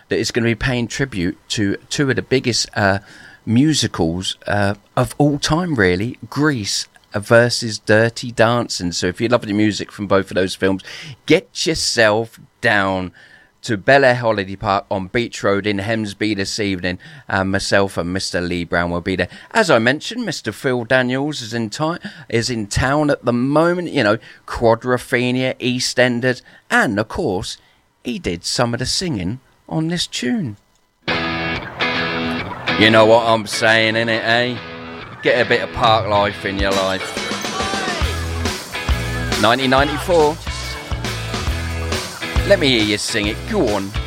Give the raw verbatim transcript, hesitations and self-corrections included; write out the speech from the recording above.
that is going to be paying tribute to two of the biggest uh, musicals uh, of all time, really. Grease versus Dirty Dancing. So if you love the music from both of those films, get yourself down to Bel Air Holiday Park on Beach Road in Hemsby this evening. Uh, myself and Mister Lee Brown will be there. As I mentioned, Mister Phil Daniels is in, ti- is in town at the moment. You know, Quadrophenia, EastEnders, and of course, he did some of the singing on this tune. You know what I'm saying, innit, eh? Get a bit of park life in your life. nineteen ninety-four. Let me hear you sing it. Go on.